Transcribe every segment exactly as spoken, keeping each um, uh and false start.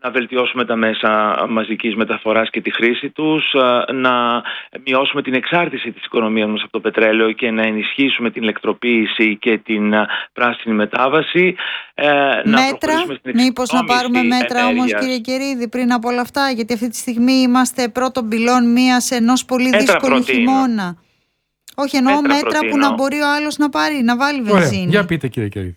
να βελτιώσουμε τα μέσα μαζικής μεταφοράς και τη χρήση τους, να μειώσουμε την εξάρτηση της οικονομίας μας από το πετρέλαιο και να ενισχύσουμε την ηλεκτροποίηση και την πράσινη μετάβαση. Μέτρα, να μήπως να πάρουμε μέτρα ενέργειας. Όμως, κύριε Κερίδη, πριν από όλα αυτά, γιατί αυτή τη στιγμή είμαστε πρώτον πυλών μίας ενός πολύ δύσκολου χειμώνα. Όχι, εννοώ μέτρα, μέτρα που να μπορεί ο άλλος να πάρει, να βάλει βενζίνη. Ωραία, για πείτε, κύριε Κερίδη.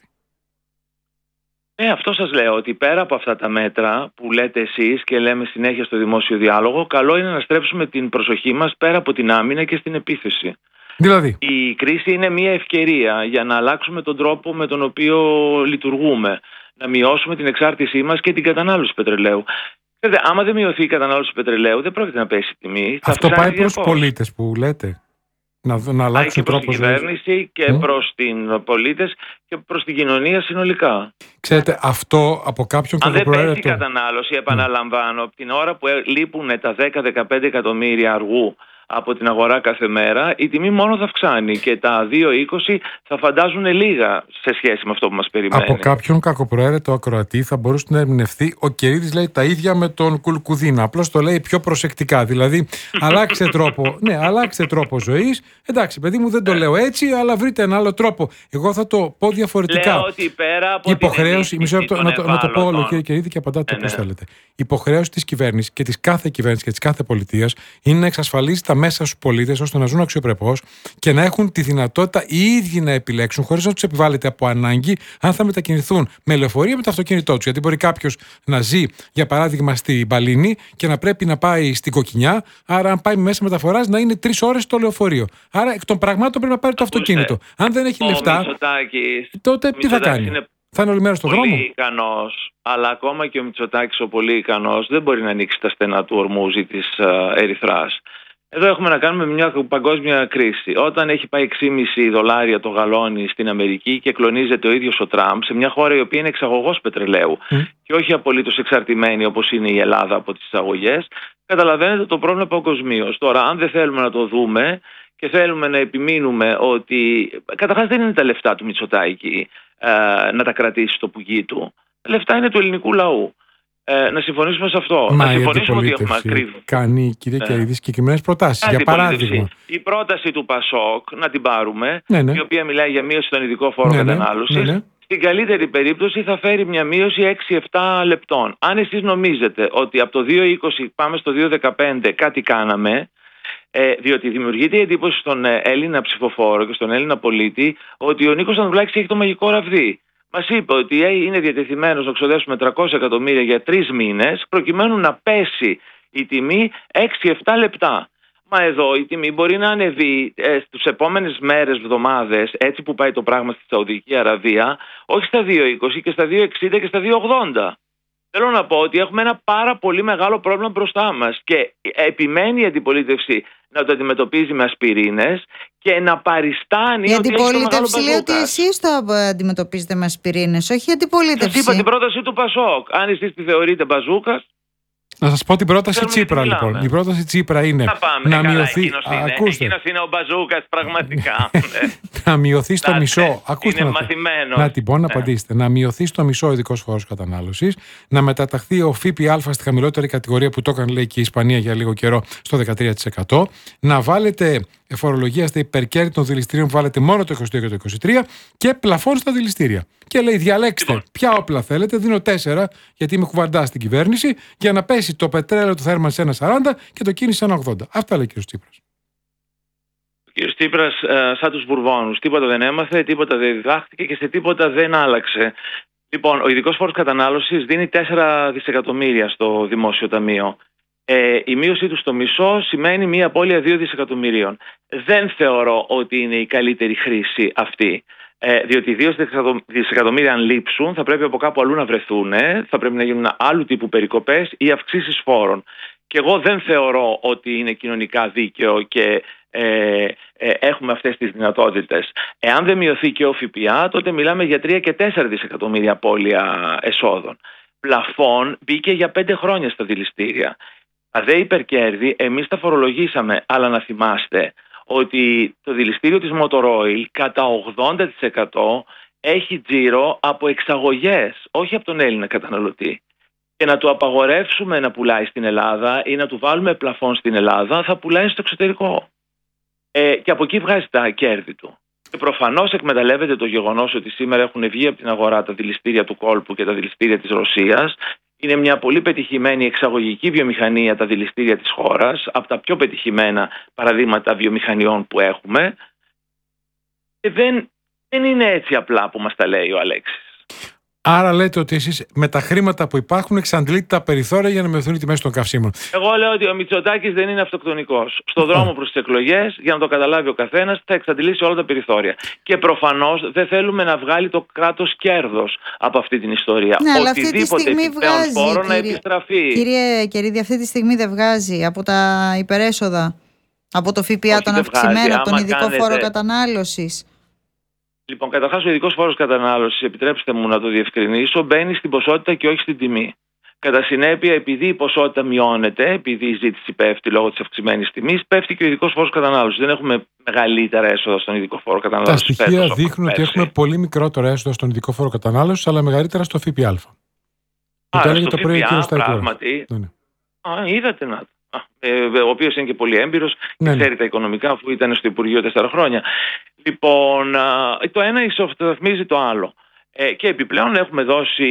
Ε, αυτό σας λέω, ότι πέρα από αυτά τα μέτρα που λέτε εσείς και λέμε συνέχεια στο δημόσιο διάλογο, καλό είναι να στρέψουμε την προσοχή μας πέρα από την άμυνα και στην επίθεση. Δηλαδή. Η κρίση είναι μια ευκαιρία για να αλλάξουμε τον τρόπο με τον οποίο λειτουργούμε, να μειώσουμε την εξάρτησή μας και την κατανάλωση πετρελαίου. Ξέρετε, άμα δεν μειωθεί η κατανάλωση πετρελαίου, δεν πρόκειται να πέσει η τιμή. Αυτό πάει προς τους πολίτες που λέτε. Να, να αλλάξει προς την κυβέρνηση και mm. προς την πολίτες και προς την κοινωνία συνολικά. Ξέρετε, αυτό από κάποιον αν δεν πέσει η κατανάλωση, επαναλαμβάνω, mm. από την ώρα που λείπουν τα δέκα με δεκαπέντε εκατομμύρια αργού από την αγορά κάθε μέρα, η τιμή μόνο θα αυξάνει και τα δύο είκοσι θα φαντάζουν λίγα σε σχέση με αυτό που μας περιμένει. Από κάποιον κακοπροαίρετο ακροατή θα μπορούσε να ερμηνευτεί, ο Κερίδης λέει τα ίδια με τον Κουλκουδίνα, απλώς το λέει πιο προσεκτικά, δηλαδή αλλάξτε τρόπο, ναι, αλλάξτε τρόπο ζωής, εντάξει παιδί μου δεν το λέω έτσι, αλλά βρείτε ένα άλλο τρόπο. Εγώ θα το πω διαφορετικά. Λέω ότι πέρα από υποχρέωση, μισό λεπτό, να, το, να το πω όλο κύριε Κερίδη και απαντάτε όπως θέλετε. Η υποχρέωση της κυβέρνησης και της κάθε κυβέρνησης και της κάθε πολιτείας είναι να εξασφαλίσει τα μέσα στους πολίτες ώστε να ζουν αξιοπρεπώς και να έχουν τη δυνατότητα οι ίδιοι να επιλέξουν, χωρίς να τους επιβάλλεται από ανάγκη, αν θα μετακινηθούν με λεωφορείο ή με το αυτοκίνητό τους. Γιατί μπορεί κάποιος να ζει, για παράδειγμα, στη Μπαλίνη και να πρέπει να πάει στην Κοκκινιά, άρα αν πάει μέσα μεταφοράς να είναι τρεις ώρες το λεωφορείο. Άρα εκ των πραγμάτων πρέπει να πάρει το αυτοκίνητο. Αν δεν έχει λεφτά, τότε τι θα κάνει. Είναι... Θα είναι όλη μέρα στον δρόμο. Πολύ ικανός, αλλά ακόμα και ο Μητσοτάκης ο πολύ ικανός δεν μπορεί να ανοίξει τα στενά του Ορμούζ ή της Ερυθράς. Εδώ έχουμε να κάνουμε μια παγκόσμια κρίση. Όταν έχει πάει έξι κόμμα πέντε δολάρια το γαλόνι στην Αμερική και κλονίζεται ο ίδιος ο Τραμπ σε μια χώρα η οποία είναι εξαγωγός πετρελαίου mm. και όχι απολύτως εξαρτημένη όπως είναι η Ελλάδα από τις εισαγωγές, καταλαβαίνετε το πρόβλημα παγκοσμίως. Τώρα, αν δεν θέλουμε να το δούμε και θέλουμε να επιμείνουμε ότι καταρχάς δεν είναι τα λεφτά του Μητσοτάκη ε, να τα κρατήσει στο πουγγί του. Τα λεφτά είναι του ελληνικού λαού. Ε, να συμφωνήσουμε σε αυτό. Μα να η συμφωνήσουμε ότι έχουμε ακρίβεια. Κάνει, κύριε ε. Κερίδη, συγκεκριμένες προτάσεις. Για παράδειγμα, η πρόταση του Πασόκ, να την πάρουμε, ναι, ναι. η οποία μιλάει για μείωση των ειδικών φόρων ναι, κατανάλωσης, ναι, ναι. στην καλύτερη περίπτωση θα φέρει μια μείωση έξι επτά λεπτών. Αν εσείς νομίζετε ότι από το δύο είκοσι πάμε στο δύο δεκαπέντε κάτι κάναμε, ε, διότι δημιουργείται η εντύπωση στον Έλληνα ψηφοφόρο και στον Έλληνα πολίτη ότι ο Νίκος Ανδρουλάκης έχει το μαγικό ραβδί. Μας είπε ότι είναι διατεθειμένος να ξοδέψουμε τριακόσια εκατομμύρια για τρεις μήνες προκειμένου να πέσει η τιμή έξι επτά λεπτά. Μα εδώ η τιμή μπορεί να ανεβεί ε, στις επόμενες μέρες, εβδομάδες, έτσι που πάει το πράγμα στη Σαουδική Αραβία, όχι στα δύο είκοσι και στα δύο εξήντα και στα δύο ογδόντα. Θέλω να πω ότι έχουμε ένα πάρα πολύ μεγάλο πρόβλημα μπροστά μας και επιμένει η αντιπολίτευση να το αντιμετωπίζει με ασπιρίνες και να παριστάνει. Η αντιπολίτευση λέει ότι εσείς το αντιμετωπίζετε με ασπιρίνες, όχι η αντιπολίτευση. Σας είπα την πρόταση του Πασόκ. Αν εσείς τη θεωρείτε μπαζούκας. Να σας πω την πρόταση Τσίπρα λοιπόν. Η πρόταση Τσίπρα είναι να, πάμε, να καλά, μειωθεί. Εκείνος είναι, ακούστε. εκείνος είναι ο μπαζούκας πραγματικά. Να μειωθεί στο μισό. Ακούστε είναι να, μαθημένος. να την πω να απαντήσετε. Να μειωθεί στο μισό ο ειδικός φόρος κατανάλωσης. Να μεταταχθεί ο ΦΠΑ στη χαμηλότερη κατηγορία που το έκανε λέει και η Ισπανία για λίγο καιρό στο δεκατρία τοις εκατό. Να βάλετε φορολογία στα υπερκέρδη των δηληστηρίων, βάλετε μόνο το είκοσι δύο και το είκοσι τρία και πλαφόν στα δηληστήρια. Και λέει διαλέξτε λοιπόν ποια όπλα θέλετε, δίνω τέσσερα γιατί είμαι κουβαντά στην κυβέρνηση για να πέσει το πετρέλαιο του θέρμαν σε ένα σαράντα και το κίνηση σε ένα ογδόντα. Αυτά λέει ο κ. Τσίπρας. Ο κ. Τσίπρας ε, σαν τους Μπουρβόνους, τίποτα δεν έμαθε, τίποτα δεν διδάχτηκε και σε τίποτα δεν άλλαξε. Λοιπόν, ο ειδικός φόρος κατανάλωσης δίνει τέσσερα δισεκατομμύρια στο Δημόσιο Ταμείο. Ε, η μείωσή του στο μισό σημαίνει μια απώλεια δύο δισεκατομμυρίων. Δεν θεωρώ ότι είναι η καλύτερη χρήση αυτή. Ε, διότι δύο δισεκατομμύρια αν λείψουν θα πρέπει από κάπου αλλού να βρεθούν, ε, θα πρέπει να γίνουν άλλου τύπου περικοπές ή αυξήσεις φόρων. Και εγώ δεν θεωρώ ότι είναι κοινωνικά δίκαιο και ε, ε, έχουμε αυτές τις δυνατότητες. Εάν δεν μειωθεί και ο ΦΠΑ, τότε μιλάμε για τρία και τέσσερα δισεκατομμύρια απώλεια εσόδων. Πλαφόν μπήκε για πέντε χρόνια στα δηληστήρια. Τα δε υπερκέρδη εμείς τα φορολογήσαμε, αλλά να θυμάστε ότι το δηληστήριο της Motor Oil κατά ογδόντα τοις εκατό έχει τζίρο από εξαγωγές, όχι από τον Έλληνα καταναλωτή. και να του απαγορεύσουμε να πουλάει στην Ελλάδα ή να του βάλουμε πλαφόν στην Ελλάδα, θα πουλάει στο εξωτερικό. Ε, και από εκεί βγάζει τα κέρδη του. Και προφανώς εκμεταλλεύεται το γεγονός ότι σήμερα έχουν βγει από την αγορά τα δηληστήρια του κόλπου και τα δηληστήρια της Ρωσίας. Είναι μια πολύ πετυχημένη εξαγωγική βιομηχανία τα δηληστήρια της χώρας, από τα πιο πετυχημένα παραδείγματα βιομηχανιών που έχουμε. Και δεν, δεν είναι έτσι απλά που μας τα λέει ο Αλέξης. Άρα λέτε ότι εσείς με τα χρήματα που υπάρχουν εξαντλείτε τα περιθώρια για να μειωθούν οι τιμές των καυσίμων. Εγώ λέω ότι ο Μητσοτάκης δεν είναι αυτοκτονικός. Στο δρόμο προς τις εκλογές, για να το καταλάβει ο καθένας, θα εξαντλήσει όλα τα περιθώρια. Και προφανώς δεν θέλουμε να βγάλει το κράτος κέρδος από αυτή την ιστορία. Ναι, αλλά οτιδήποτε αυτή τη στιγμή βγάζει, φόρο κύριε, να επιστραφεί. Κύριε Κερίδη, αυτή τη στιγμή δεν βγάζει από τα υπερέσοδα, από το ΦΠΑ τον αυξημένο, από τον ειδικό κάνετε... φόρο κατανάλωσης. Λοιπόν, καταρχάς ο ειδικός φόρος κατανάλωσης, επιτρέψτε μου να το διευκρινίσω, μπαίνει στην ποσότητα και όχι στην τιμή. Κατά συνέπεια, επειδή η ποσότητα μειώνεται, επειδή η ζήτηση πέφτει λόγω της αυξημένης τιμής, πέφτει και ο ειδικός φόρος κατανάλωσης. Δεν έχουμε μεγαλύτερα έσοδα στον ειδικό φόρο κατανάλωσης. Τα στοιχεία φέτος, δείχνουν ότι έχουμε πολύ μικρότερα έσοδα στον ειδικό φόρο κατανάλωσης, αλλά μεγαλύτερα στο ΦΠΑ. Άρα, στο ΦΠΑ, πράγματι. Ναι, ναι. Α, είδατε να. Ο οποίος είναι και πολύ έμπειρος και ναι, ξέρει ναι. τα οικονομικά, αφού ήταν στο Υπουργείο τέσσερα χρόνια. Λοιπόν, το ένα ισοβαθμίζει το άλλο. Ε, και επιπλέον έχουμε δώσει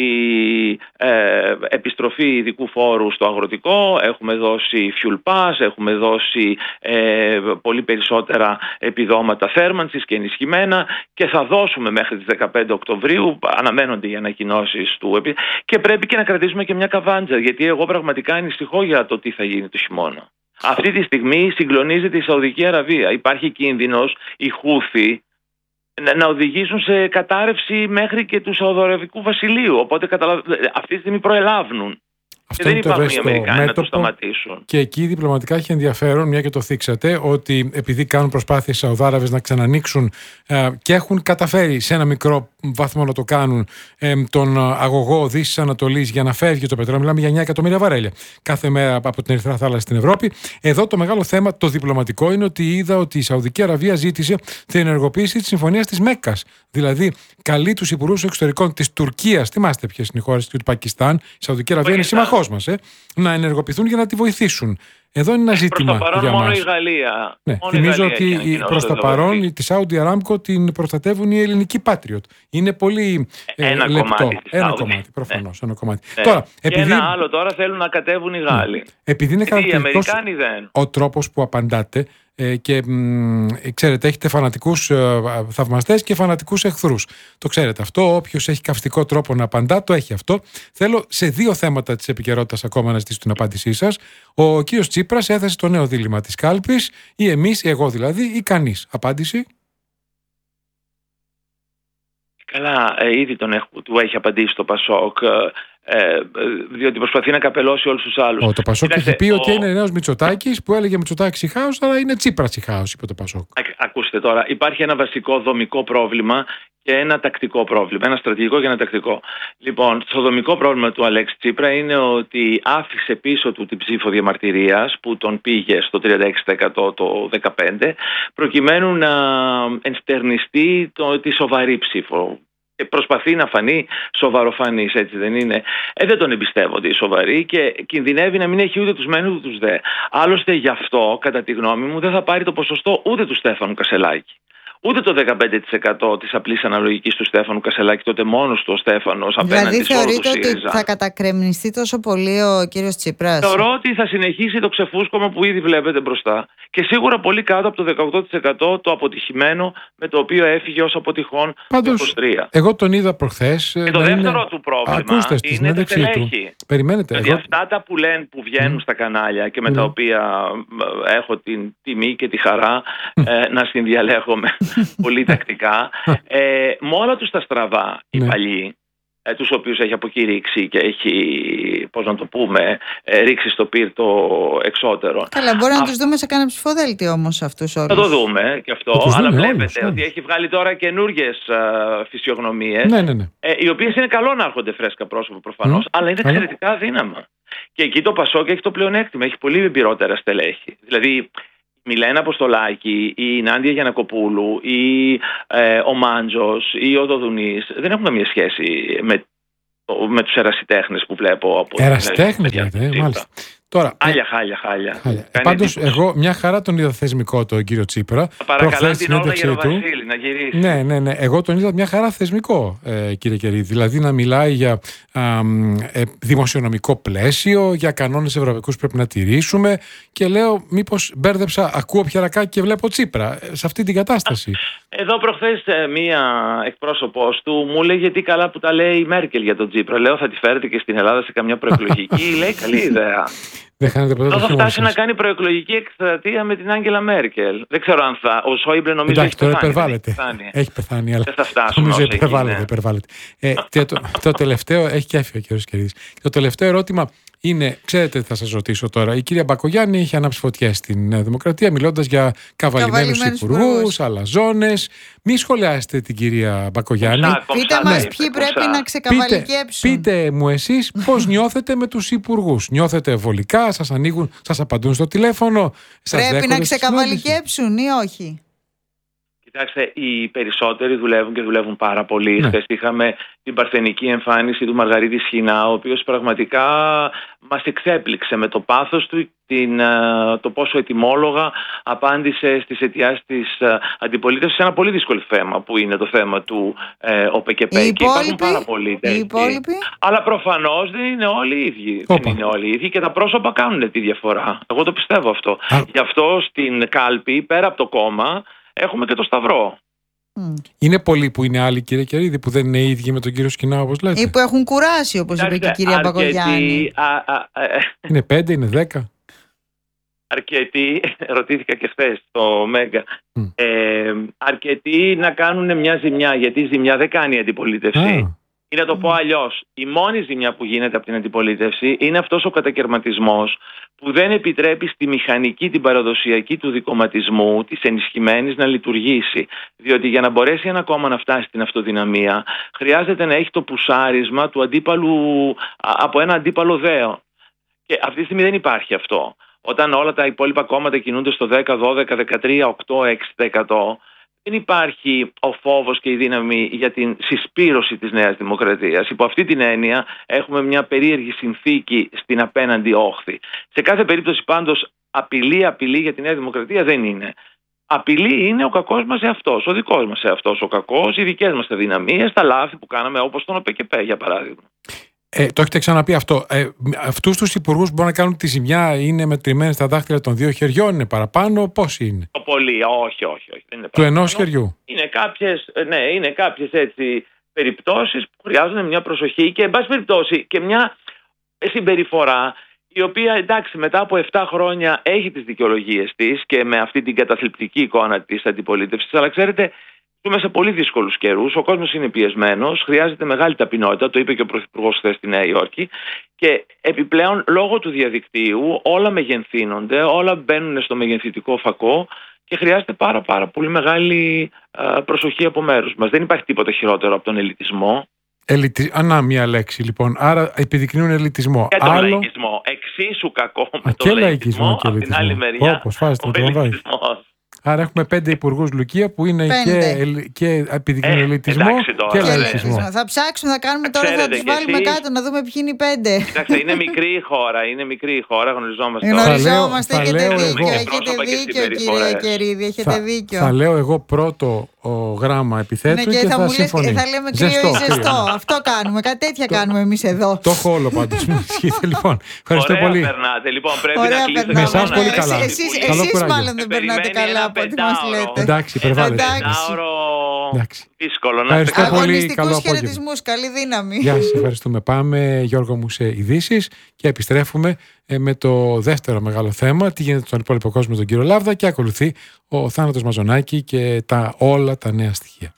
ε, επιστροφή ειδικού φόρου στο αγροτικό, έχουμε δώσει fuel pass, έχουμε δώσει ε, πολύ περισσότερα επιδόματα θέρμανσης και ενισχυμένα και θα δώσουμε μέχρι τις δεκαπέντε Οκτωβρίου, αναμένονται οι ανακοινώσεις του και πρέπει και να κρατήσουμε και μια καβάντζα, γιατί εγώ πραγματικά ανησυχώ για το τι θα γίνει το χειμώνα. Αυτή τη στιγμή συγκλονίζεται η Σαουδική Αραβία. Υπάρχει κίνδυνος οι Χούθοι να οδηγήσουν σε κατάρρευση μέχρι και του Σαουδαραβικού Βασιλείου. Οπότε καταλαβα... αυτή τη στιγμή προελάβουν. Αυτό και δεν υπάρχουν οι Αμερικάνοι μέτωπο, να το σταματήσουν. Και εκεί διπλωματικά έχει ενδιαφέρον, μια και το θίξατε, ότι επειδή κάνουν προσπάθειες οι Σαουδάραβες να ξανανοίξουν ε, και έχουν καταφέρει σε ένα μικρό βαθμό να το κάνουν ε, τον αγωγό Δύσης Ανατολής για να φεύγει το πετρέλαιο, μιλάμε για εννιά εκατομμύρια βαρέλια κάθε μέρα από την Ερυθρά Θάλασσα στην Ευρώπη. Εδώ το μεγάλο θέμα, το διπλωματικό, είναι ότι είδα ότι η Σαουδική Αραβία ζήτησε την ενεργοποίηση της συμφωνίας της Μέκκας. Δηλαδή, καλεί τους υπουργούς εξωτερικών της Τουρκίας, θυμάστε ποιες είναι οι χώρες του Πακιστάν, η Σαουδική Αραβία είναι σύμμαχός μας, ε, να ενεργοποιηθούν για να τη βοηθήσουν. Εδώ είναι ένα ζήτημα προς το παρόν για μόνο μας. η Γαλλία. Ναι, μόνο θυμίζω η Γαλλία ότι προς το παρόν τη Saudi Aramco την προστατεύουν οι ελληνικοί Patriot. Είναι πολύ ε, ένα λεπτό. Κομμάτι ένα Saudi. κομμάτι, προφανώς. Ναι. Ένα κομμάτι. Ναι. Τώρα, και επειδή... ένα άλλο τώρα θέλουν να κατέβουν οι Γάλλοι. Ναι. Επειδή είναι χαρακτηριστικός ο τρόπος που απαντάτε, Ε, και μ, ξέρετε, έχετε φανατικούς ε, θαυμαστές και φανατικούς εχθρούς. Το ξέρετε αυτό. Όποιος έχει καυστικό τρόπο να απαντά, το έχει αυτό. Θέλω σε δύο θέματα της επικαιρότητας ακόμα να ζητήσω την απάντησή σας. Ο κύριος Τσίπρας έθεσε το νέο δίλημμα της κάλπης, ή εμείς, εγώ δηλαδή, ή κανείς. Απάντηση. Καλά, ε, ήδη τον έχω, του έχει απαντήσει το Πασόκ. Ε, διότι προσπαθεί να καπελώσει όλους τους άλλους. Ο, το Πασόκ Κοιτάξτε, έχει πει ο... ότι είναι νέος Μητσοτάκης που έλεγε Μητσοτάκης η χάος, αλλά είναι Τσίπρας η χάος, είπε το Πασόκ. Α, ακούστε τώρα, υπάρχει ένα βασικό δομικό πρόβλημα και ένα τακτικό πρόβλημα, ένα στρατηγικό και ένα τακτικό. Λοιπόν, το δομικό πρόβλημα του Αλέξη Τσίπρα είναι ότι άφησε πίσω του την ψήφο διαμαρτυρίας που τον πήγε στο τριάντα έξι τοις εκατό το δύο χιλιάδες δεκαπέντε, προκειμένου να ενστερνιστεί το, τη σοβαρή ψήφο. Προσπαθεί να φανεί σοβαροφανής, έτσι δεν είναι? Ε, δεν τον εμπιστεύονται οι σοβαροί και κινδυνεύει να μην έχει ούτε τους μεν ούτε τους δε. Άλλωστε γι' αυτό, κατά τη γνώμη μου, δεν θα πάρει το ποσοστό ούτε του Στέφανου Κασελάκη, ούτε το δεκαπέντε τοις εκατό της απλής αναλογικής του Στέφανου Κασελάκη, τότε μόνος του ο Στέφανος απέναντι δηλαδή, σε όλο του ΣΥΡΙΖΑ. Δηλαδή θεωρείτε ότι θα κατακρεμνιστεί τόσο πολύ ο κύριος Τσίπρας? Θεωρώ ότι θα συνεχίσει το ξεφούσκωμα που ήδη βλέπετε μπροστά και σίγουρα πολύ κάτω από το δεκαοκτώ τοις εκατό το αποτυχημένο με το οποίο έφυγε ως αποτυχόν το είκοσι τρία. Εγώ τον είδα προχθές. Και το δεύτερο είναι... του πρόβλημα Ακούστε, είναι το τελέχη. Περιμένετε. Δηλαδή εγώ... αυτά τα που λένε, που βγαίνουν mm. στα κανάλια και με mm. τα οποία έχω την τιμή και τη χαρά mm. ε, να συνδιαλέγομαι πολύ τακτικά, ε, με όλα τους τα στραβά οι mm. παλιοί, ε, τους οποίους έχει αποκηρύξει και έχει, πώς να το πούμε, ε, ρίξει στο πυρ το εξώτερο. Καλά, μπορεί Α... να τους δούμε σε κάνα ψηφοδέλτιο όμως αυτούς όλους. Θα το δούμε και αυτό, το αλλά δούμε βλέπετε όλους, ότι ναι. έχει βγάλει τώρα καινούργιες uh, φυσιογνωμίες, ναι, ναι, ναι. Ε, οι οποίες είναι καλό να έρχονται φρέσκα πρόσωπα προφανώς, mm. αλλά είναι εξαιρετικά αδύναμα. Και εκεί το Πασόκ έχει το πλεονέκτημα, έχει πολύ εμπειρότερα στελέχη. Δηλαδή, Μιλένα Αποστολάκη ή η Νάντια Γιαννακοπούλου ή ε, ο Μάντζος ή ο Δοδουνής δεν έχουν καμία σχέση με με τους ερασιτέχνες που βλέπω από ερασιτέχνες λέτε, ε, μάλιστα. Τώρα, χάλια, χάλια, χάλια. χάλια. Πάντως, εγώ μια χαρά τον είδα θεσμικό τον κύριο Τσίπρα. Παρακαλώ την Όλγα Γεροβασίλη να γυρίσει. Ναι, ναι, ναι. Εγώ τον είδα μια χαρά θεσμικό, ε, κύριε Κερίδη. Δηλαδή να μιλάει για α, ε, δημοσιονομικό πλαίσιο, για κανόνες ευρωπαϊκούς πρέπει να τηρήσουμε. Και λέω, μήπως μπέρδεψα, ακούω Πιερακάκη και βλέπω Τσίπρα ε, σε αυτή την κατάσταση. Εδώ προχθές μία εκπρόσωπος του μου έλεγε τι καλά που τα λέει η Μέρκελ για τον Τσίπρα. Λέω, θα τη φέρετε και στην Ελλάδα σε καμιά προεκλογική. Λέει, καλή ιδέα. Δεν χάνετε ποτέ. Θα φτάσει να κάνει προεκλογική εκστρατεία με την Άγγελα Μέρκελ. Δεν ξέρω αν θα. Ο Σόιμπλε νομίζω ότι έχει πεθάνει. Υπερβάλλεται. Έχει πεθάνει, αλλά δεν θα φτάσουμε. Νομίζω υπερβάλλεται. υπερβάλλεται. ε, το, το, το τελευταίο, έχει και έφυγε ο κ. Κερίδης. Το τελευταίο ερώτημα είναι, ξέρετε τι θα σας ρωτήσω τώρα. Η κυρία Μπακογιάννη είχε ανάψει φωτιές στην Νέα Δημοκρατία μιλώντας για καβαλημένους υπουργούς, αλαζόνες. Μη σχολιάσετε την κυρία Μπακογιάννη. Πείτε μας ποιοι πρέπει να ξεκαβαλικέψουν. Πείτε, πείτε μου εσείς πώς νιώθετε με τους υπουργούς. Νιώθετε βολικά, σας ανοίγουν, σας απαντούν στο τηλέφωνο. Σας πρέπει να ξεκαβαλικέψουν ή όχι? Κοιτάξτε, οι περισσότεροι δουλεύουν και δουλεύουν πάρα πολύ. Ναι. Χθες είχαμε την παρθενική εμφάνιση του Μαργαρίτη Σχοινά, ο οποίος πραγματικά μας εξέπληξε με το πάθος του, την, το πόσο ετοιμόλογα απάντησε στις αιτιάσεις της αντιπολίτευσης σε ένα πολύ δύσκολο θέμα που είναι το θέμα του ε, ΟΠΕΚΕΠΕ. Και υπάρχουν πάρα πολλοί τέτοιοι. Αλλά προφανώς δεν είναι όλοι οι ίδιοι. Οπα. Δεν είναι όλοι οι ίδιοι και τα πρόσωπα κάνουν τη διαφορά. Εγώ το πιστεύω αυτό. Α. Γι' αυτό στην κάλπη, πέρα από το κόμμα, έχουμε και το Σταυρό. Mm. Είναι πολλοί που είναι άλλοι, κύριε Κερίδη, που δεν είναι οι ίδιοι με τον κύριο Σχοινά, όπως λέτε. Ή που έχουν κουράσει, όπως είπε και η κυρία Μπακογιάννη. Είναι πέντε, είναι δέκα. Αρκετοί, ρωτήθηκα και χθες στο Μέγκα, mm. ε, αρκετοί να κάνουν μια ζημιά, γιατί η ζημιά δεν κάνει η αντιπολίτευση. Ah. Ή να το πω αλλιώς, η μόνη ζημιά που γίνεται από την αντιπολίτευση είναι αυτός ο κατακαιρματισμός που δεν επιτρέπει στη μηχανική, την παραδοσιακή του δικομματισμού, της ενισχυμένης, να λειτουργήσει. Διότι για να μπορέσει ένα κόμμα να φτάσει στην αυτοδυναμία, χρειάζεται να έχει το πουσάρισμα του αντίπαλου, από ένα αντίπαλο δέο. Και αυτή τη στιγμή δεν υπάρχει αυτό. Όταν όλα τα υπόλοιπα κόμματα κινούνται στο δέκα, δώδεκα, δεκατρία, οκτώ, έξι τοις εκατό, δεν υπάρχει ο φόβος και η δύναμη για την συσπήρωση της Νέας Δημοκρατίας. Υπό αυτή την έννοια έχουμε μια περίεργη συνθήκη στην απέναντι όχθη. Σε κάθε περίπτωση πάντως απειλή, απειλή για τη Νέα Δημοκρατία δεν είναι. Απειλή είναι ο κακός μας εαυτός, ο δικός μας εαυτός ο κακός, οι δικές μας αδυναμίες, τα λάθη που κάναμε όπως τον ΟΠΕΚΕΠΕ για παράδειγμα. Ε, το έχετε ξαναπεί αυτό. Ε, αυτούς τους υπουργούς που μπορούν να κάνουν τη ζημιά είναι μετρημένοι στα δάχτυλα των δύο χεριών, είναι παραπάνω, πώς είναι? Το πολύ, όχι, όχι. όχι δεν είναι του ενός χεριού. Είναι κάποιες, ναι, είναι κάποιες έτσι περιπτώσεις που χρειάζονται μια προσοχή και εν πάση περιπτώσει και μια συμπεριφορά η οποία εντάξει μετά από επτά χρόνια έχει τις δικαιολογίες της και με αυτή την καταθλιπτική εικόνα της αντιπολίτευσης, αλλά ξέρετε, ζούμε σε πολύ δύσκολους καιρούς, ο κόσμος είναι πιεσμένος, χρειάζεται μεγάλη ταπεινότητα, το είπε και ο Πρωθυπουργός χθες στη Νέα Υόρκη, και επιπλέον λόγω του διαδικτύου όλα μεγενθύνονται, όλα μπαίνουν στο μεγενθητικό φακό και χρειάζεται πάρα πάρα πολύ μεγάλη α, προσοχή από μέρους μας. Δεν υπάρχει τίποτα χειρότερο από τον ελιτισμό. Ελιτι... Ανά μία λέξη λοιπόν, άρα επιδεικνύουν ελιτισμό. Και τον Άλλο... λαϊκισμό, εξίσου κακό με Α, τον και λαϊκισμό, και από την άλλη μεριά Όπως, φάστε, ο ελιτισμός. Άρα έχουμε πέντε υπουργούς Λουκία που είναι και, και επιδεικνύουν ε, ελιτισμό και λαϊκισμό. Θα ψάξουμε, θα κάνουμε τώρα, ξέρετε, θα τους βάλουμε εσείς... κάτω να δούμε ποιοι είναι οι πέντε. Κοιτάξτε, είναι μικρή η χώρα, είναι μικρή η χώρα, γνωριζόμαστε. Γνωριζόμαστε, έχετε δίκιο, έχετε δίκιο κύριε Κερίδη, έχετε δίκιο. Θα λέω εγώ πρώτο γράμμα επιθέτου και θα συμφωνεί. Θα λέμε κρύο ή ζεστό, αυτό κάνουμε, κάτι τέτοια κάνουμε εμείς εδώ. Το έχω όλο πάντως, λοιπόν, ευχαριστώ πολύ. Ωραία περνάτε, λοιπόν πρέπει να κλείσετε. Με εσάς πολύ καλά. Εσείς μάλλον δεν περνάτε καλά από ό,τι μας λέτε. Εντάξει, υπερβάλλεται. Εντάξει. Δύσκολο να είστε πολύ. Αγωνιστικούς χαιρετισμούς, καλή δύναμη. Γεια σας, ευχαριστούμε. Πάμε, Γιώργο μου, σε ειδήσεις και επιστρέφουμε με το δεύτερο μεγάλο θέμα, τι γίνεται στον υπόλοιπο κόσμο με τον κύριο Λάβδα, και ακολουθεί ο Θάνατος Μαζονάκη και τα, όλα τα νέα στοιχεία.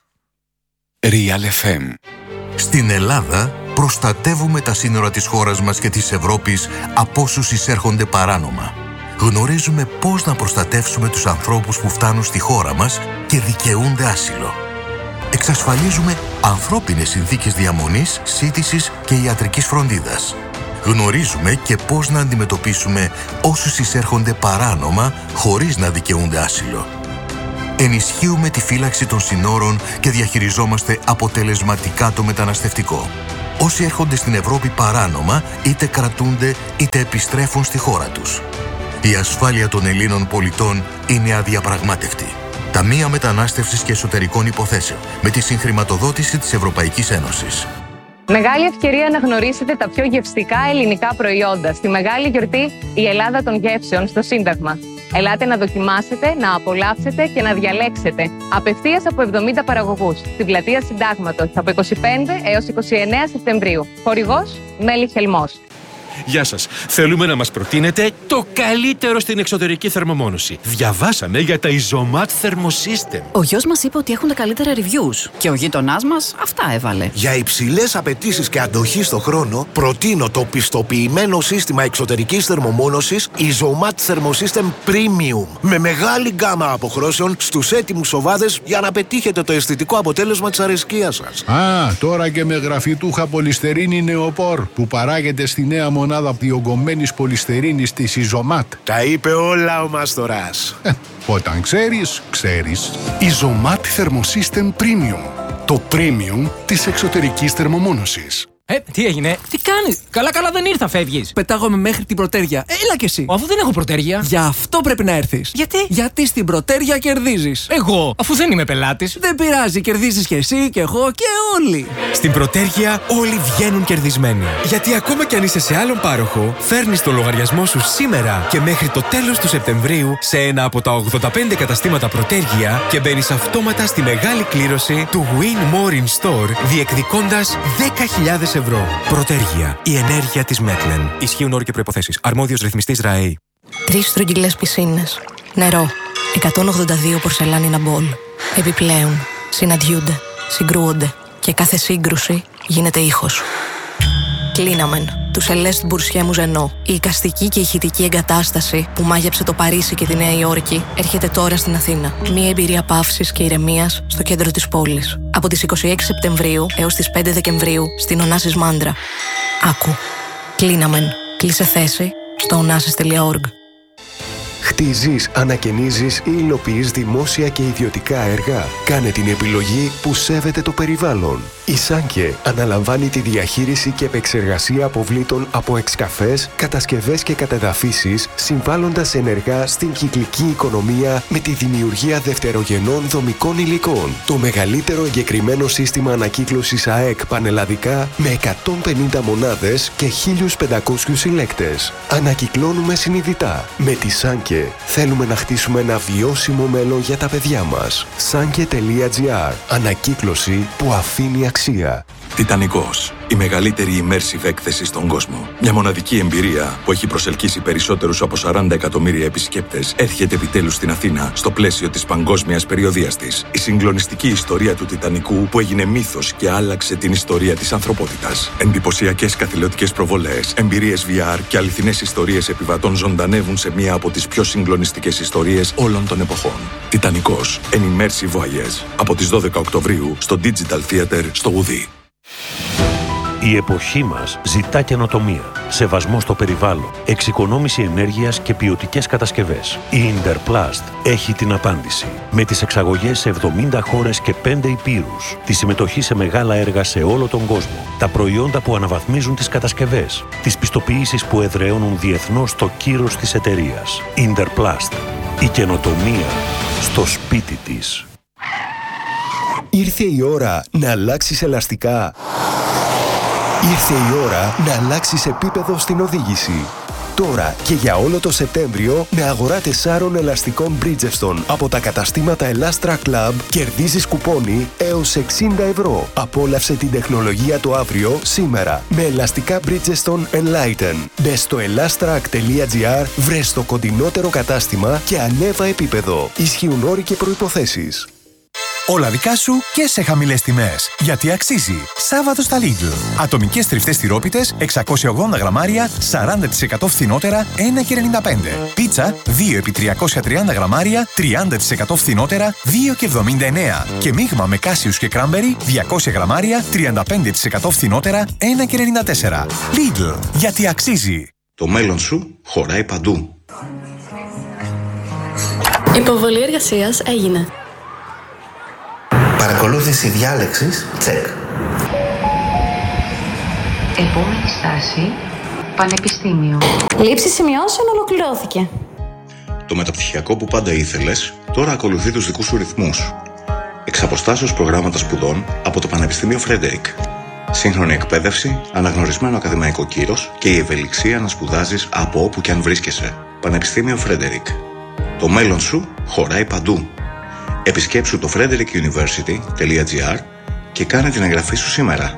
Real εφ εμ. Στην Ελλάδα προστατεύουμε τα σύνορα της χώρας μας και της Ευρώπης από όσους εισέρχονται παράνομα. Γνωρίζουμε πώς να προστατεύσουμε τους ανθρώπους που φτάνουν στη χώρα μας και δικαιούνται άσυλο. Εξασφαλίζουμε ανθρώπινες συνθήκες διαμονής, σύντησης και ιατρικής φροντίδας. Γνωρίζουμε και πώς να αντιμετωπίσουμε όσους εισέρχονται παράνομα χωρίς να δικαιούνται άσυλο. Ενισχύουμε τη φύλαξη των συνόρων και διαχειριζόμαστε αποτελεσματικά το μεταναστευτικό. όσοι έρχονται στην Ευρώπη παράνομα, είτε κρατούνται είτε επιστρέφουν στη χώρα τους. Η ασφάλεια των Ελλήνων πολιτών είναι αδιαπραγμάτευτη. Ταμεία Μετανάστευσης και Εσωτερικών Υποθέσεων, με τη συγχρηματοδότηση της Ευρωπαϊκής Ένωσης. Μεγάλη ευκαιρία να γνωρίσετε τα πιο γευστικά ελληνικά προϊόντα στη μεγάλη γιορτή «Η Ελλάδα των Γεύσεων» στο Σύνταγμα. Ελάτε να δοκιμάσετε, να απολαύσετε και να διαλέξετε απευθείας από εβδομήντα παραγωγούς στην πλατεία Συντάγματος από είκοσι πέντε έως είκοσι εννέα Σεπτεμβρίου. Χορηγός Μέλη Χελμός. Γεια σας. Θέλουμε να μας προτείνετε το καλύτερο στην εξωτερική θερμομόνωση. Διαβάσαμε για τα Isomat Thermosystem. Ο γιος μας είπε ότι έχουν τα καλύτερα reviews και ο γείτονάς μας αυτά έβαλε. Για υψηλές απαιτήσεις και αντοχή στο χρόνο, προτείνω το πιστοποιημένο σύστημα εξωτερικής θερμομόνωσης Isomat Thermosystem Premium. Με μεγάλη γκάμα αποχρώσεων στους έτοιμους σοβάδες για να πετύχετε το αισθητικό αποτέλεσμα της αρεσκίας σας. Α, τώρα και με γραφιτούχα πολυστερίνη νεοπόρ που παράγεται στη νέα μονάδα διογκωμένης πολυστερίνης της Isomat. Τα είπε όλα ο Μάστορας. Ε, όταν ξέρεις, ξέρεις. Isomat Thermosystem Premium. Το premium της εξωτερικής θερμομόνωσης. Ε, τι έγινε, τι κάνεις, καλά καλά δεν ήρθα, φεύγεις. Πετάγομαι μέχρι την Πρωτέρια, έλα κι εσύ. Αφού δεν έχω Πρωτέρια. Γι' αυτό πρέπει να έρθεις. Γιατί? Γιατί στην Πρωτέρια κερδίζεις. Εγώ, αφού δεν είμαι πελάτης. Δεν πειράζει, κερδίζεις κι εσύ και εγώ και όλοι. Στην Πρωτέρια όλοι βγαίνουν κερδισμένοι. Γιατί ακόμα κι αν είσαι σε άλλον πάροχο, φέρνεις το λογαριασμό σου σήμερα και μέχρι το τέλος του Σεπτεμβρίου σε ένα από τα ογδόντα πέντε καταστήματα Πρωτέρια και μπαίνεις αυτόματα στη μεγάλη κλήρωση του Win More in Store, διεκδικώντας δέκα χιλιάδες ευρώ. Πρωτέργεια. Η ενέργεια της Μέτλεν. Ισχύουν όροι και προϋποθέσεις. Αρμόδιος ρυθμιστής ΡΑΕΗ. Τρεις στρογγυλές πισίνες. Νερό. εκατόν ογδόντα δύο πορσελάνινα μπολ. Επιπλέον, συναντιούνται, συγκρούονται και κάθε σύγκρουση γίνεται ήχος. Κλίναμεν. Του Celeste Boursier Mouzeno. Η εικαστική και ηχητική εγκατάσταση που μάγεψε το Παρίσι και τη Νέα Υόρκη έρχεται τώρα στην Αθήνα. Μια εμπειρία παύσης και ηρεμίας στο κέντρο της πόλης. Από τις είκοσι έξι Σεπτεμβρίου έως τις πέντε Δεκεμβρίου στην Ωνάσης Μάντρα. Άκου. Κλίναμεν. Κλείσε θέση στο ωνάσης τελεία org. Χτίζεις, ανακαινίζεις ή υλοποιείς δημόσια και ιδιωτικά έργα. Κάνε την επιλογή που σέβεται το περιβάλλον. Η Σάνκε αναλαμβάνει τη διαχείριση και επεξεργασία αποβλήτων από εξκαφές, κατασκευές και κατεδαφίσεις, συμβάλλοντας ενεργά στην κυκλική οικονομία με τη δημιουργία δευτερογενών δομικών υλικών. Το μεγαλύτερο εγκεκριμένο σύστημα ανακύκλωσης ΑΕΚ πανελλαδικά με εκατόν πενήντα μονάδες και χίλιους πεντακόσιους συλλέκτες. Ανακυκλώνουμε συνειδητά. Με τη Σάνκε θέλουμε να χτίσουμε ένα βιώσιμο μέλλον για τα παιδιά μας. Sanke τελεία gr. Ανακύκλωση που αφήνει αξία. Τιτανικός. Η μεγαλύτερη immersive έκθεση στον κόσμο. Μια μοναδική εμπειρία που έχει προσελκύσει περισσότερους από σαράντα εκατομμύρια επισκέπτες έρχεται επιτέλους στην Αθήνα στο πλαίσιο της παγκόσμιας περιοδείας της. Η συγκλονιστική ιστορία του Τιτανικού που έγινε μύθος και άλλαξε την ιστορία της ανθρωπότητας. Εντυπωσιακές καθηλωτικές προβολές, εμπειρίες βι αρ και αληθινές ιστορίες επιβατών ζωντανεύουν σε μία από τις πιο συγκλονιστικές ιστορίες όλων των εποχών. Τιτανικός. An immersive voyage. Από τις δώδεκα Οκτωβρίου στο Digital Theater στο Ουδί. Η εποχή μας ζητά καινοτομία, σεβασμό στο περιβάλλον, εξοικονόμηση ενέργειας και ποιοτικές κατασκευές. Η Interplast έχει την απάντηση. Με τις εξαγωγές σε εβδομήντα χώρες και πέντε υπήρους, τη συμμετοχή σε μεγάλα έργα σε όλο τον κόσμο, τα προϊόντα που αναβαθμίζουν τις κατασκευές, τις πιστοποιήσεις που εδραιώνουν διεθνώς το κύρος της εταιρείας. Interplast. Η καινοτομία στο σπίτι της. Ήρθε η ώρα να αλλάξεις ελαστικά. Ήρθε η ώρα να αλλάξεις επίπεδο στην οδήγηση. Τώρα και για όλο το Σεπτέμβριο με αγορά τεσσάρων ελαστικών Bridgestone από τα καταστήματα Elastra Club κερδίζεις κουπόνι έως εξήντα ευρώ. Απόλαυσε την τεχνολογία το αύριο σήμερα με ελαστικά Bridgestone Enlighten. Μπες στο elastrac τελεία gr, βρες το κοντινότερο κατάστημα και ανέβα επίπεδο. Ισχύουν όροι και προϋποθέσεις. Όλα δικά σου και σε χαμηλές τιμές. Γιατί αξίζει. Σάββατο στα Lidl. Ατομικές τριφτές τυρόπιτες εξακόσια ογδόντα γραμμάρια, σαράντα τοις εκατό φθηνότερα, ένα και ενενήντα πέντε. Πίτσα δύο επί τριακόσια τριάντα γραμμάρια, τριάντα τοις εκατό φθηνότερα, δύο και εβδομήντα εννέα. Και μείγμα με κάσιους και κράμπερι, διακόσια γραμμάρια, τριάντα πέντε τοις εκατό φθηνότερα, ένα και ενενήντα τέσσερα. Lidl. Γιατί αξίζει. Το μέλλον σου χωράει παντού. Υποβολή εργασίας έγινε. Παρακολούθηση διάλεξης, check. Επόμενη στάση, Πανεπιστήμιο. Λήψη σημειώσεων ολοκληρώθηκε. Το μεταπτυχιακό που πάντα ήθελες, τώρα ακολουθεί τους δικούς σου ρυθμούς. Εξ αποστάσεως προγράμματα σπουδών από το Πανεπιστήμιο Φρέντερικ. Σύγχρονη εκπαίδευση, αναγνωρισμένο ακαδημαϊκό κύρος και η ευελιξία να σπουδάζεις από όπου και αν βρίσκεσαι. Πανεπιστήμιο Φρέντερικ. Το μέλλον σου χωράει παντού. Επισκέψου το frederick university τελεία gr και κάνε την εγγραφή σου σήμερα.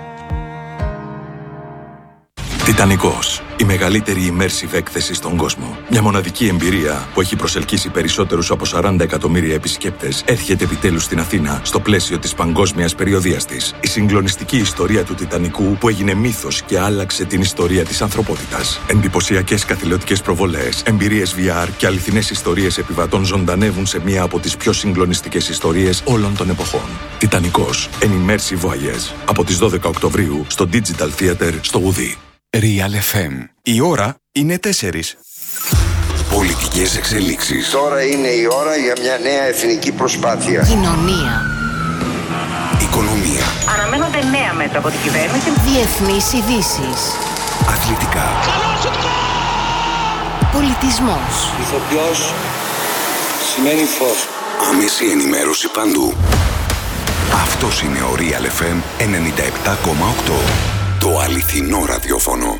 Τιτανικός. Η μεγαλύτερη immersive έκθεση στον κόσμο. Μια μοναδική εμπειρία που έχει προσελκύσει περισσότερους από σαράντα εκατομμύρια επισκέπτες έρχεται επιτέλους στην Αθήνα στο πλαίσιο της παγκόσμιας περιοδείας της. Η συγκλονιστική ιστορία του Τιτανικού που έγινε μύθος και άλλαξε την ιστορία της ανθρωπότητας. Εντυπωσιακές καθηλωτικές προβολές, εμπειρίες βι αρ και αληθινές ιστορίες επιβατών ζωντανεύουν σε μία από τις πιο συγκλονιστικές ιστορίες όλων των εποχών. Τιτανικός. An immersive voyage. Από τις δώδεκα Οκτωβρίου στο Digital Theater στο Ουδί. Real εφ εμ. Η ώρα είναι τέσσερις. Πολιτικές εξελίξεις. Τώρα είναι η ώρα για μια νέα εθνική προσπάθεια. Κοινωνία. Οικονομία. Αναμένονται νέα μέτρα από την κυβέρνηση. Διεθνείς ειδήσεις. Αθλητικά. Πολιτισμός. Ηθοποιός σημαίνει φως. Άμεση ενημέρωση παντού. Αυτός είναι ο Real εφ εμ ενενήντα επτά κόμμα οκτώ. Το αληθινό ραδιόφωνο.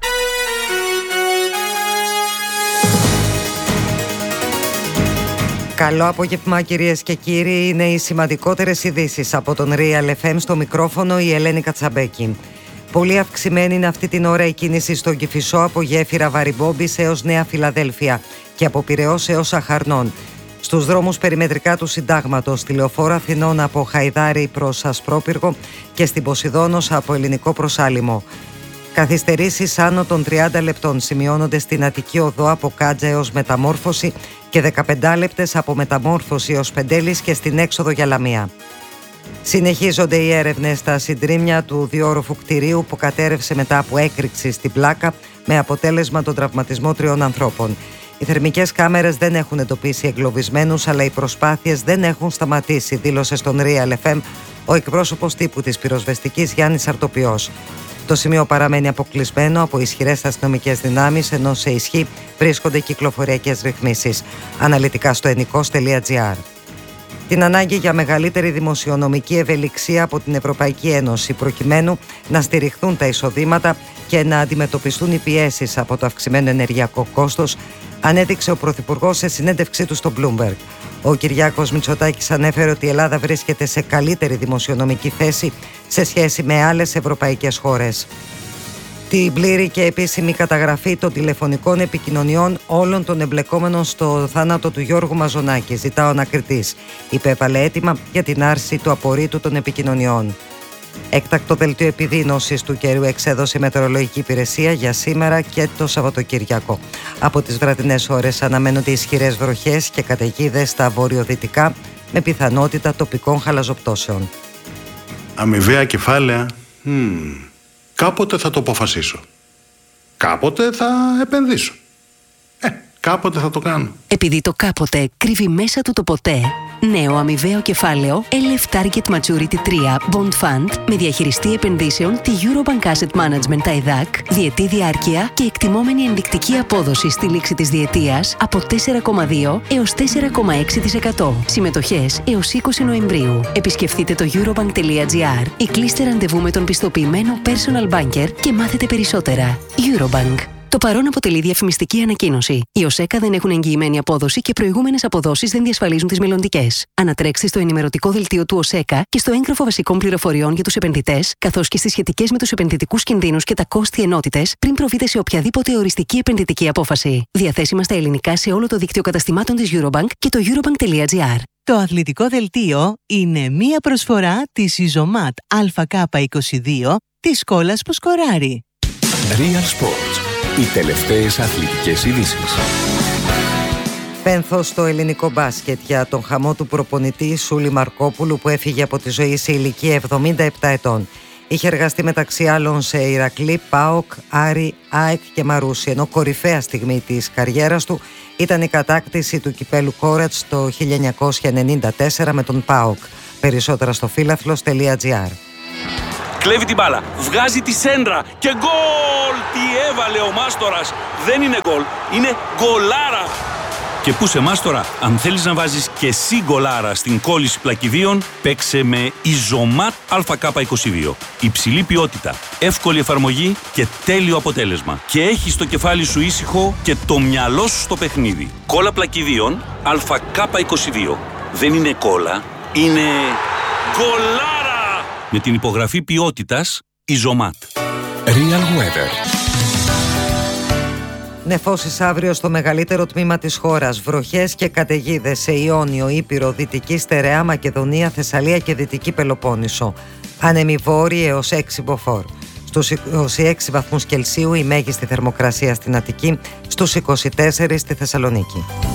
Καλό απόγευμα κυρίες και κύριοι. Είναι οι σημαντικότερες ειδήσεις από τον Real εφ εμ. Στο μικρόφωνο η Ελένη Κατσαμπέκη. Πολύ αυξημένη είναι αυτή την ώρα η κίνηση στον Κηφισό από γέφυρα Βαριμπόμπης έως Νέα Φιλαδέλφια και από Πειραιώς έως Αχαρνών. Στους δρόμους περιμετρικά του Συντάγματος, στη Λεωφόρο Αθηνών από Χαϊδάρη προς Ασπρόπυργο και στην Ποσειδώνος από Ελληνικό προς Άλυμο. Καθυστερήσεις άνω των τριάντα λεπτών σημειώνονται στην Αττική Οδό από Κάτζα έως Μεταμόρφωση και δεκαπέντε λεπτές από Μεταμόρφωση έως Πεντέλης και στην έξοδο για Λαμία. Συνεχίζονται οι έρευνες στα συντρίμμια του διόροφου κτηρίου που κατέρευσε μετά από έκρηξη στην πλάκα με αποτέλεσμα τον τραυματισμό τριών ανθρώπων. Οι θερμικές κάμερες δεν έχουν εντοπίσει εγκλωβισμένους, αλλά οι προσπάθειες δεν έχουν σταματήσει, δήλωσε στον Real εφ εμ ο εκπρόσωπος τύπου της πυροσβεστικής Γιάννης Αρτοπιός. Το σημείο παραμένει αποκλεισμένο από ισχυρές αστυνομικές δυνάμεις, ενώ σε ισχύ βρίσκονται κυκλοφοριακές ρυθμίσεις. Αναλυτικά στο ενικός τελεία gr. Την ανάγκη για μεγαλύτερη δημοσιονομική ευελιξία από την Ευρωπαϊκή Ένωση, προκειμένου να στηριχθούν τα εισοδήματα και να αντιμετωπιστούν οι πιέσεις από το αυξημένο ενεργειακό κόστος, ανέδειξε ο Πρωθυπουργός σε συνέντευξή του στο Bloomberg. Ο Κυριάκος Μητσοτάκης ανέφερε ότι η Ελλάδα βρίσκεται σε καλύτερη δημοσιονομική θέση σε σχέση με άλλες ευρωπαϊκές χώρες. Την πλήρη και επίσημη καταγραφή των τηλεφωνικών επικοινωνιών όλων των εμπλεκόμενων στο θάνατο του Γιώργου Μαζονάκη ζητά ο ανακριτής. Υπέβαλε αίτημα για την άρση του απορρίτου των επικοινωνιών. Έκτακτο δελτίο επιδείνωσης του καιρού εξέδωσε η Μετεωρολογική Υπηρεσία για σήμερα και το Σαββατοκύριακο. Από τις βραδινές ώρες αναμένονται ισχυρές βροχές και καταιγίδες στα βορειοδυτικά με πιθανότητα τοπικών χαλαζοπτώσεων. Αμοιβαία κεφάλαια. Mm. Κάποτε θα το αποφασίσω. Κάποτε θα επενδύσω. Ε, κάποτε θα το κάνω. Επειδή το κάποτε κρύβει μέσα του το ποτέ, νέο αμοιβαίο κεφάλαιο ελ εφ Target Maturity τρία Bond Fund με διαχειριστή επενδύσεων τη Eurobank Asset Management τα ΕΔΑΚ, διετή διάρκεια και εκτιμόμενη ενδεικτική απόδοση στη λήξη της διετίας από τέσσερα κόμμα δύο έως τέσσερα κόμμα έξι τοις εκατό. Συμμετοχές έως είκοσι Νοεμβρίου. Επισκεφτείτε το eurobank τελεία gr ή κλείστε ραντεβού με τον πιστοποιημένο personal banker και μάθετε περισσότερα. Eurobank. Το παρόν αποτελεί διαφημιστική ανακοίνωση. Οι ΟΣΕΚΑ δεν έχουν εγγυημένη απόδοση και προηγούμενες αποδόσεις δεν διασφαλίζουν τις μελλοντικές. Ανατρέξτε στο ενημερωτικό δελτίο του ΟΣΕΚΑ και στο έγγραφο βασικών πληροφοριών για τους επενδυτές, καθώς και στις σχετικές με τους επενδυτικούς κινδύνους και τα κόστη ενότητες, πριν προβείτε σε οποιαδήποτε οριστική επενδυτική απόφαση. Διαθέσιμα στα ελληνικά σε όλο το δίκτυο καταστημάτων της Eurobank και το eurobank τελεία gr. Το αθλητικό δελτίο είναι μία προσφορά της Ιζωμάτ Α Κ είκοσι δύο της κόλλας που σκοράρει. Real Sports. Οι τελευταίες αθλητικές ειδήσεις. Πένθος στο ελληνικό μπάσκετ για τον χαμό του προπονητή Σούλη Μαρκόπουλου που έφυγε από τη ζωή σε ηλικία εβδομήντα επτά ετών. Είχε εργαστεί μεταξύ άλλων σε Ηρακλή, ΠΑΟΚ, Άρη, ΑΕΚ και Μαρούσι, ενώ κορυφαία στιγμή της καριέρας του ήταν η κατάκτηση του κυπέλου Κόρατς το χίλια εννιακόσια ενενήντα τέσσερα με τον ΠΑΟΚ. Περισσότερα στο φίλαθλος τελεία gr. Κλέβει την μπάλα, βγάζει τη σέντρα και γκολ! Τι έβαλε ο Μάστορας! Δεν είναι γκολ, είναι γκολάρα! Και πού σε Μάστορα, αν θέλεις να βάζεις και εσύ γκολάρα στην κόλληση πλακιδίων, παίξε με Ιζωμάτ Α Κ είκοσι δύο. Υψηλή ποιότητα, εύκολη εφαρμογή και τέλειο αποτέλεσμα. Και έχεις το κεφάλι σου ήσυχο και το μυαλό σου στο παιχνίδι. Κόλλα πλακιδίων Α Κ είκοσι δύο. Δεν είναι κόλλα, είναι γκολάρα! Με την υπογραφή ποιότητας Ιζωμάτ. Real Weather. Νεφώσεις αύριο στο μεγαλύτερο τμήμα της χώρας. Βροχές και καταιγίδες σε Ιόνιο, Ήπειρο, Δυτική Στερεά, Μακεδονία, Θεσσαλία και Δυτική Πελοπόννησο. Άνεμοι βόρειοι έως έξι μποφόρ. Στους είκοσι έξι βαθμούς Κελσίου η μέγιστη θερμοκρασία στην Αττική, στους είκοσι τέσσερα στη Θεσσαλονίκη.